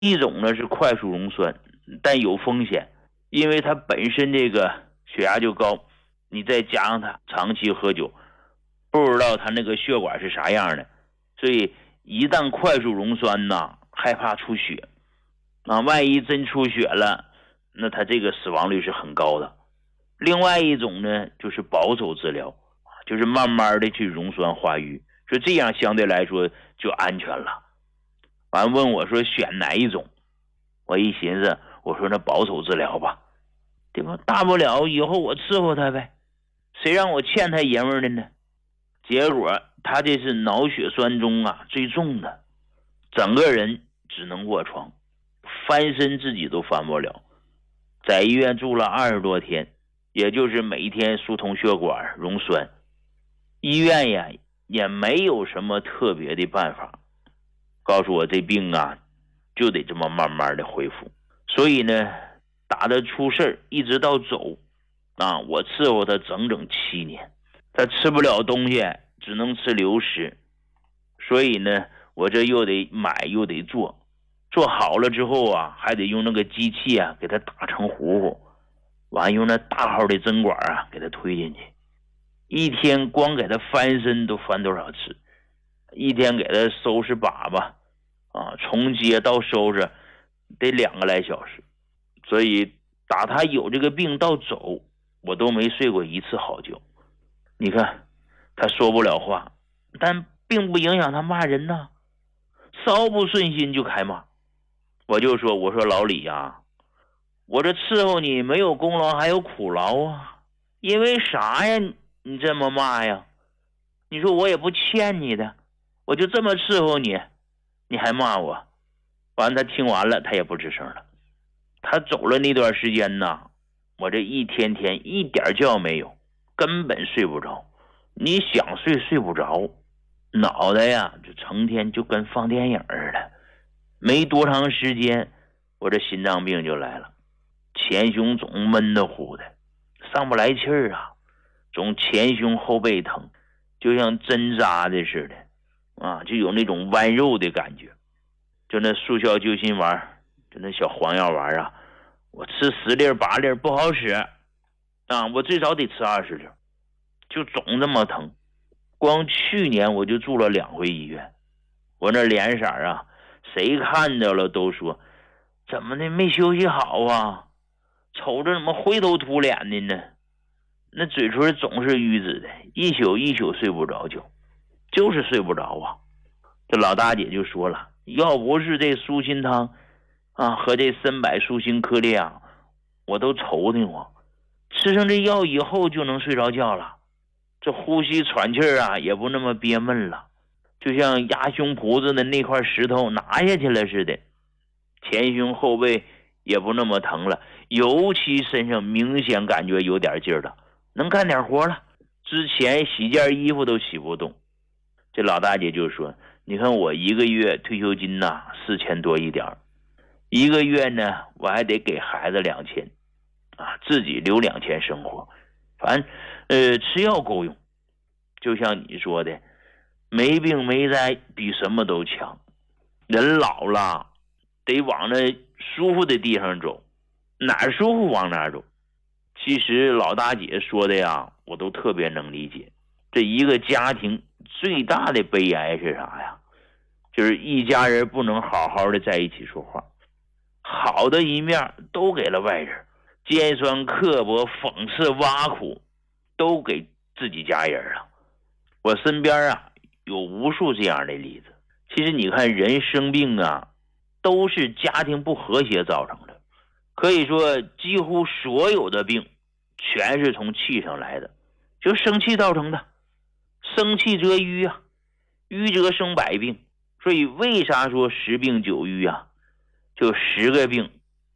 一种呢是快速溶栓，但有风险，因为它本身这个血压就高，你再加上它长期喝酒，不知道它那个血管是啥样的，所以一旦快速溶栓呢，害怕出血万一真出血了，那它这个死亡率是很高的。另外一种呢就是保守治疗，就是慢慢的去溶栓化瘀，所以这样相对来说就安全了。完问我说选哪一种，我一寻思，我说那保守治疗吧，对吧？大不了以后我伺候他呗，谁让我欠他爷们儿的呢？结果他这是脑血栓中最重的，整个人只能卧床，翻身自己都翻不了，在医院住了20多天，也就是每天疏通血管溶栓，医院呀也没有什么特别的办法，告诉我这病就得这么慢慢的恢复。所以呢打他出事一直到走我伺候他整整7年，他吃不了东西，只能吃流食，所以呢我这又得买又得做好了之后还得用那个机器给他打成糊糊，完用那大号的针管给他推进去，一天光给他翻身都翻多少次，一天给他收拾粑粑从接到收拾得2个来小时，所以打他有这个病到走，我都没睡过一次好觉。你看他说不了话，但并不影响他骂人呐，稍不顺心就开骂。我就说，我说老李我这伺候你没有功劳还有苦劳因为啥呀你这么骂呀？你说我也不欠你的，我就这么伺候你，你还骂我？完他听完了他也不吱声了。他走了那段时间我这一天天一点觉没有，根本睡不着，你想睡不着，脑袋就成天就跟放电影似的。没多长时间我这心脏病就来了，前胸总闷得乎的，上不来气儿总前胸后背疼，就像针扎的似的就有那种剜肉的感觉。就那速效救心丸，就那小黄药丸我吃10粒8粒不好使我最少得吃20粒，就总这么疼。光去年我就住了2回医院，我那脸色谁看着了都说怎么的没休息好瞅着怎么灰头土脸的呢？那嘴唇总是淤紫的，一宿一宿睡不着觉，就是睡不着这老大姐就说了，要不是这舒心汤和这参柏舒心颗粒我都愁的吃上这药以后就能睡着觉了，这呼吸喘气也不那么憋闷了，就像压胸脯子的那块石头拿下去了似的，前胸后背也不那么疼了，尤其身上明显感觉有点劲儿了，能干点活了，之前洗件衣服都洗不动。这老大姐就说，你看我一个月退休金4000多一点，一个月呢我还得给孩子2000自己留2000生活，反正吃药够用。就像你说的，没病没灾比什么都强，人老了得往那舒服的地方走，哪儿舒服往哪儿走。其实老大姐说的我都特别能理解。这一个家庭最大的悲哀是啥呀？就是一家人不能好好的在一起说话，好的一面都给了外人，尖酸刻薄讽刺挖苦都给自己家人了。我身边有无数这样的例子。其实你看人生病都是家庭不和谐造成的，可以说几乎所有的病全是从气上来的，就生气造成的。生气则瘀瘀则生百病。所以为啥说10病9瘀就10个病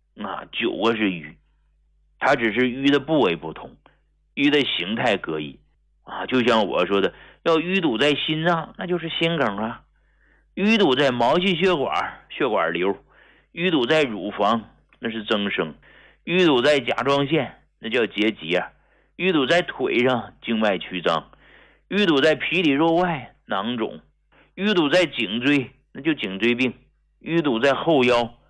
9个是瘀，它只是瘀的部位不同，瘀的形态各异就像我说的，要淤堵在心脏那就是心梗淤堵在毛细血管血管瘤，淤堵在乳房那是增生，淤堵在甲状腺那叫结节，淤堵在腿上静脉曲张，淤堵在皮里肉外囊肿，淤堵在颈椎那就颈椎病，淤堵在后腰